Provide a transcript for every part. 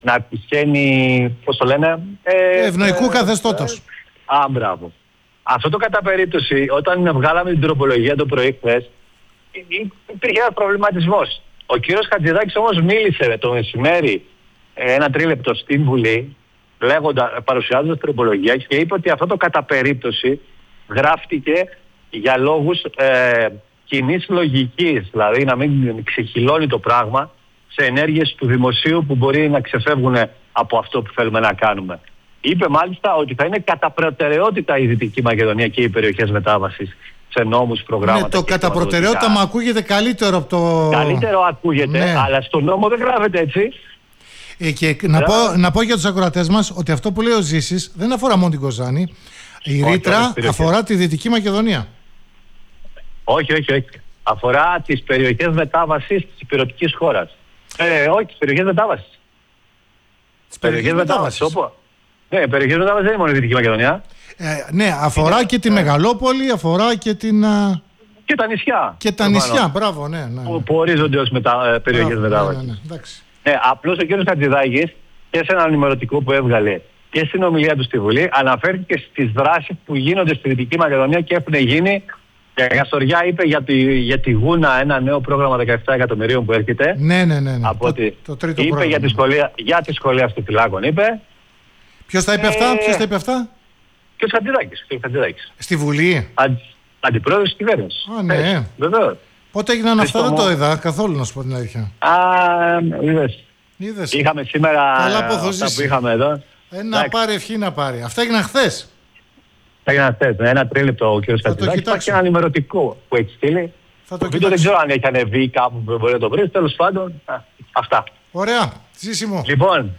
να τυχαίνει, πώς το λένε... ευνοϊκού καθεστώτος. Μπράβο. Αυτό το κατά περίπτωση, όταν βγάλαμε την τροπολογία το πρωί χθες, υπήρχε ένας προβληματισμός. Ο κύριος Χατζηδάκης όμως μίλησε το μεσημέρι ένα τρίλεπτο στην Βουλή, παρουσιάζοντας τροπολογία, και είπε ότι αυτό το κατά περίπτωση γράφτηκε για λόγους κοινής λογικής, δηλαδή να μην ξεχυλώνει το πράγμα σε ενέργειες του δημοσίου που μπορεί να ξεφεύγουν από αυτό που θέλουμε να κάνουμε. Είπε μάλιστα ότι θα είναι κατά προτεραιότητα η Δυτική Μακεδονία και οι περιοχές μετάβασης σε νόμους, προγράμματα. Το κατά προτεραιότητα μου ακούγεται καλύτερο από το... Καλύτερο ακούγεται, ναι. Αλλά στο νόμο δεν γράφεται έτσι. Και να πω για τους ακροατές μας ότι αυτό που λέει ο Ζήσης δεν αφορά μόνο την Κοζάνη. Η ρήτρα αφορά τη Δυτική Μακεδονία. Όχι. Αφορά τις περιοχές μετάβασης της υπηρετικής χώρας. Όχι, τις περιοχές μετάβασης. Τις περιοχές μετάβασης. Ναι, περιοχές μετάβασης δεν είναι μόνο η Δυτική Μακεδονία. Ναι, αφορά και τη Μεγαλόπολη, αφορά και την... Και τα νησιά. Και τα νησιά, μπράβο, ναι. Που ορίζονται ως περιοχές μετάβασης. Ναι, απλώς ο κ. Χατζηδάκης και σε ένα ενημερωτικό που έβγαλε και στην ομιλία του στη Βουλή αναφέρθηκε στις δράσεις που γίνονται στη Δυτική Μακεδονία και έχουν γίνει. Για Καστοριά είπε για τη Γούνα ένα νέο πρόγραμμα 17 εκατομμυρίων που έρχεται. Ναι. Από το τρίτο είπε πρόγραμμα. για τη σχολεία στο Φυλάκων είπε. Ποιος τα είπε αυτά? Και ο Χατζηδάκης. Στη Βουλή. Αντιπρόεδρος της κυβέρνησης. Ναι. Βεβαίως. Πότε έγιναν αυτά, δεν το είδα καθόλου, να σου πω την αλήθεια. Είδες. Είχαμε σήμερα αυτά που είχαμε εδώ. Να πάρει ευχή να πάρει. Αυτά έγιναν χθες. Ένα τρίλεπτο ο κ. Χατζηδάκης. Υπάρχει ένα ενημερωτικό που έχει στείλει. Το βίντεο δεν ξέρω αν έχει ανεβεί κάπου που μπορεί να το βρει. Τέλος πάντων, αυτά. Ωραία. Ζήσιμο. Λοιπόν,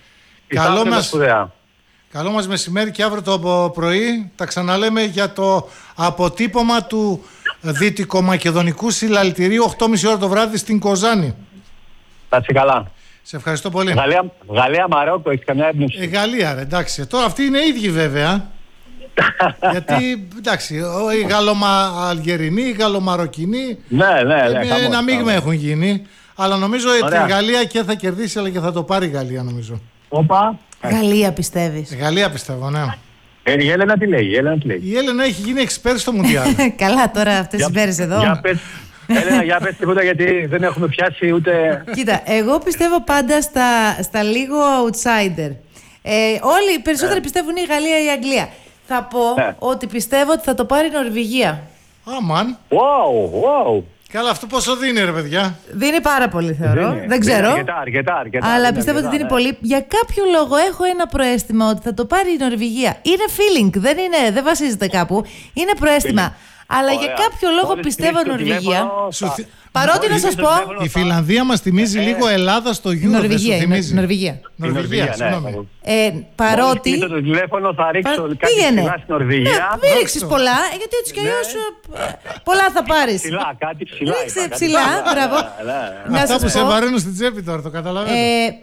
καλό μας μεσημέρι και αύριο το πρωί τα ξαναλέμε για το αποτύπωμα του Δυτικομακεδονικού Συλλαλητηρίου 8.30 ώρα το βράδυ στην Κοζάνη. Θα είσαι καλά. Σε ευχαριστώ πολύ. Γαλλία-Μαρόκο, έχεις καμιά έμπνευση? Γαλλία, ρε, εντάξει. Τώρα αυτοί είναι ίδιοι βέβαια. Γιατί, εντάξει, οι Γαλλοαλγερινοί, οι Γαλλομαροκινοί. Ναι. Ένα μείγμα έχουν γίνει. Αλλά νομίζω ότι η Γαλλία και θα κερδίσει, αλλά και θα το πάρει η Γαλλία, νομίζω. Όπα. Γαλλία πιστεύεις? Γαλλία πιστεύω, ναι. Η Έλενα τι λέει? Η Έλενα έχει γίνει εξπέρ στο Μουντιάλ. Καλά, τώρα αυτές τις μέρες εδώ. Έλενα, για πες τίποτα, γιατί δεν έχουμε πιάσει ούτε... Κοίτα, εγώ πιστεύω πάντα στα λίγο outsider. Όλοι οι περισσότεροι πιστεύουν η Γαλλία ή η Αγγλία. Θα πω ότι πιστεύω ότι θα το πάρει η Νορβηγία. Αμάν. Wow. Καλά, αυτό πόσο δίνει, ρε παιδιά? Δίνει πάρα πολύ, θεωρώ. Δεν ξέρω. Αρκετά. Αλλά πιστεύω ότι δίνει πολύ. Για κάποιο λόγο έχω ένα προαίσθημα ότι θα το πάρει η Νορβηγία. Είναι feeling, δεν βασίζεται κάπου. Είναι προαίσθημα. Αλλά για κάποιο λόγο πιστεύω η Νορβηγία. Παρότι να σας πω. Η Φιλανδία μας θυμίζει λίγο Ελλάδα στο Euro. Νορβηγία. Συγγνώμη. Παρότι. Το τηλέφωνο θα ρίξω κάτι ψηλά στην Νορβηγία. Μην ρίξεις πολλά, γιατί έτσι κι αλλιώς πολλά θα πάρεις. Κάτι ψηλά. Ρίξε ψηλά, μπράβο. Αυτά που σε βαραίνουν στην τσέπη τώρα, το καταλαβαίνω.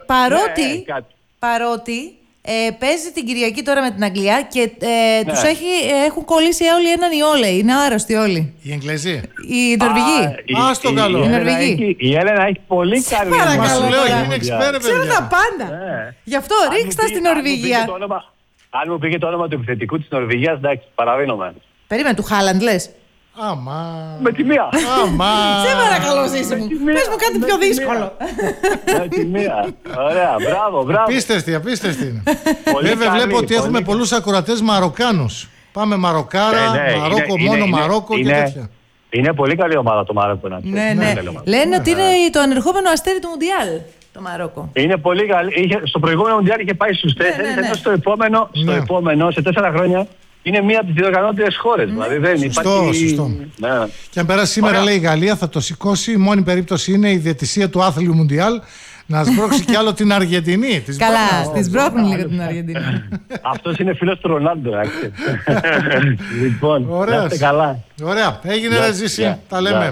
Παρότι παίζει την Κυριακή τώρα με την Αγγλία και τους έχουν κολλήσει όλοι έναν ιό, λέει. Είναι άρρωστοι όλοι. Οι Εγγλέζοι. Οι Νορβηγοί. Στο καλό. Η Έλενα έχει πολύ καλή. Μα σου λέω, είναι εξπέρε, παιδιά. Ξέρω τα πάντα. Γι' αυτό ρίξτε στην Νορβηγία. Αν μου πήγε το όνομα του επιθετικού της Νορβηγίας, εντάξει, παραδίνομαι. Περίμενε, του Χάλαντ λες? Με τη μία. Σε παρακαλώ, Ζήση μου. Πες μου κάτι πιο δύσκολο. Με τη μία. Ωραία, μπράβο. Απίστευτη είναι. Βέβαια βλέπω ότι έχουμε πολλούς ακροατές Μαροκάνους. Πάμε Μαροκάρα, Μαρόκο, μόνο Μαρόκο και τέτοια. Είναι πολύ καλή ομάδα το Μαρόκο. Ναι. Λένε ότι είναι το ανερχόμενο αστέρι του Μουντιάλ το Μαρόκο. Είναι πολύ καλή. Στο προηγούμενο Μουντιάλ είχε πάει στους 4, ενώ στο επόμενο, σε 4 χρόνια, είναι μία από τις διοργανώτριες χώρες. Δηλαδή δεν υπάρχει. Σωστό. Και αν περάσει σήμερα, λέει η Γαλλία, θα το σηκώσει. Η μόνη περίπτωση είναι η διαιτησία του άθλιου Μουντιάλ να σμπρώξει κι άλλο την Αργεντινή. Καλά, τη σμπρώχνουν λίγο την Αργεντινή. Αυτός είναι φίλος του Ρονάλντο. Λοιπόν, να καλά. Ωραία, έγινε ένα Ζήση. Τα λέμε.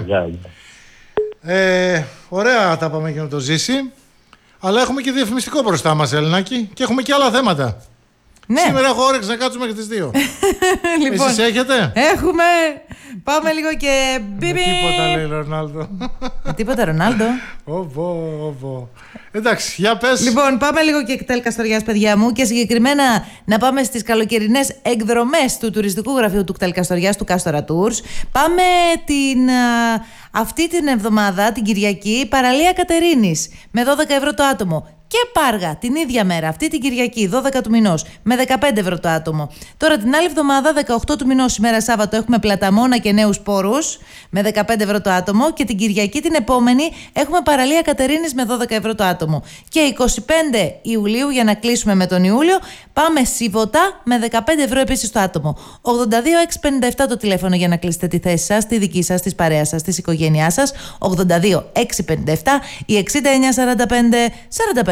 Ωραία τα πάμε και με το Ζήση. Αλλά έχουμε και διαφημιστικό μπροστά μας, Ελληνάκη, και έχουμε και άλλα θέματα. Ναι. Σήμερα έχω όρεξη να κάτσουμε και τις 2. Λοιπόν, εσείς έχετε? Έχουμε. Πάμε λίγο και. Τίποτα λέει Ρονάλντο. Τίποτα Ρονάλντο. Οβο. Εντάξει, για πες. Λοιπόν, πάμε λίγο και εκτέλ Καστοριάς, παιδιά μου, και συγκεκριμένα να πάμε στις καλοκαιρινές εκδρομές του τουριστικού γραφείου του κτέλ Καστοριάς, του Κάστορα Tours. Πάμε αυτή την εβδομάδα, την Κυριακή, παραλία Κατερίνης με 12 ευρώ το άτομο. Και Πάργα την ίδια μέρα, αυτή την Κυριακή, 12 του μηνός, με 15 ευρώ το άτομο. Τώρα την άλλη εβδομάδα, 18 του μηνός, ημέρα Σάββατο, έχουμε Πλαταμόνα και Νέους Πόρους με 15 ευρώ το άτομο. Και την Κυριακή την επόμενη έχουμε παραλία Κατερίνης με 12 ευρώ το άτομο. Και 25 Ιουλίου, για να κλείσουμε με τον Ιούλιο, πάμε Σιβωτά με 15 ευρώ επίσης το άτομο. 82-657 το τηλέφωνο για να κλείσετε τη θέση σας, τη δική σας, της παρέας σας, της οικογένειάς σας. 82-657 ή 6945-45.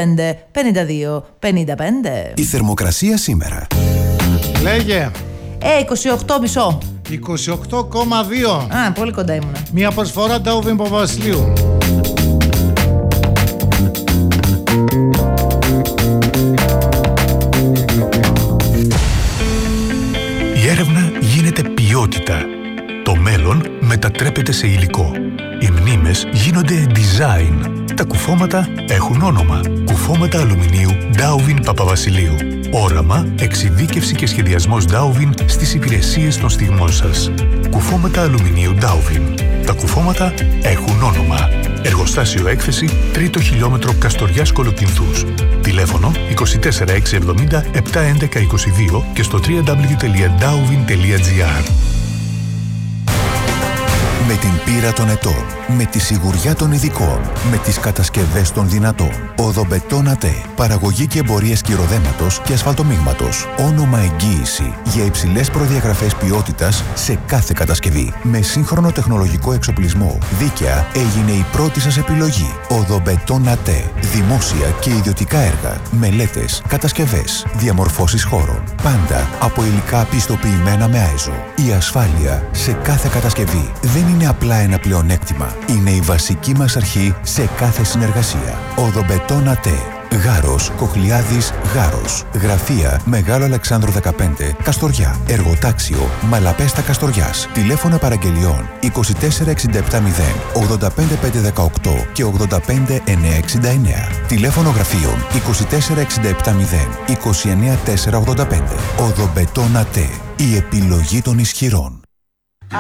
52-55. Η θερμοκρασία σήμερα. Λέγε. 28,5. 28,2. Α, πολύ κοντά ήμουνα. Μια προσφορά Ντάουβιν Παπαβασιλείου. Η έρευνα γίνεται ποιότητα. Το μέλλον μετατρέπεται σε υλικό. Οι μνήμες γίνονται design. Τα κουφώματα έχουν όνομα. Κουφώματα αλουμινίου Ντάουβιν Παπαβασιλείου. Όραμα, εξειδίκευση και σχεδιασμός Ντάουβιν στις υπηρεσίες των στιγμών σας. Κουφώματα αλουμινίου Ντάουβιν. Τα κουφώματα έχουν όνομα. Εργοστάσιο έκθεση 3ο χιλιόμετρο Καστοριάς Κολοκυνθούς. Τηλέφωνο 24670 71122 και στο www.dauvin.gr. Με την πείρα των ετών, με τη σιγουριά των ειδικών, με τις κατασκευές των δυνατών. Οδομπετόν ΑΤΕ. Παραγωγή και εμπορίες κυροδέματος και ασφαλτομίγματος. Όνομα εγγύηση για υψηλές προδιαγραφές ποιότητας σε κάθε κατασκευή. Με σύγχρονο τεχνολογικό εξοπλισμό. Δίκαια έγινε η πρώτη σας επιλογή. Οδομπετόν ΑΤΕ. Δημόσια και ιδιωτικά έργα. Μελέτες, κατασκευές, διαμορφώσεις χώρων. Πάντα από υλικά πιστοποιημένα με ΆΙΖΟ. Η ασφάλεια σε κάθε κατασκευή δεν είναι απλά ένα πλεονέκτημα. Είναι η βασική μας αρχή σε κάθε συνεργασία. Οδομπετόν ΑΤΕ. Γάρος, Κοχλιάδης, Γάρος. Γραφεία Μεγάλο Αλεξάνδρου 15, Καστοριά. Εργοτάξιο Μαλαπέστα Καστοριάς. Τηλέφωνα παραγγελιών 24670 85518 και 85969. Τηλέφωνο γραφείων 24670 29485. Οδομπετόν ΑΤΕ. Η επιλογή των ισχυρών.